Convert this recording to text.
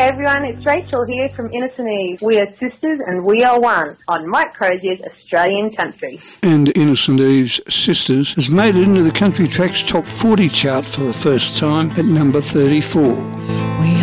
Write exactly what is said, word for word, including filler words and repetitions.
G'day everyone, it's Rachel here from Innocent Eve. We are sisters and we are one on Mike Crozier's Australian Country. And Innocent Eve's Sisters has made it into the Country Tracks Top forty chart for the first time at number thirty-four.